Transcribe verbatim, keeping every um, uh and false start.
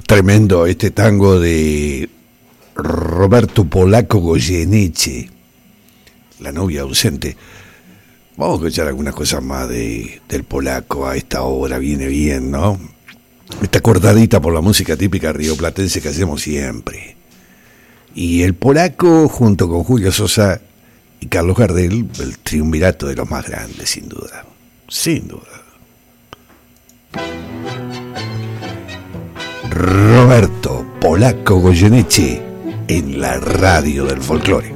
Tremendo este tango de Roberto Polaco Goyeneche, La novia ausente. Vamos a escuchar algunas cosas más de, del polaco a esta hora, viene bien, ¿no? Esta cortadita por la música típica rioplatense que hacemos siempre. Y el polaco, junto con Julio Sosa y Carlos Gardel, el triunvirato de los más grandes, sin duda. Sin duda. Roberto Polaco Goyeneche en la radio del folclore.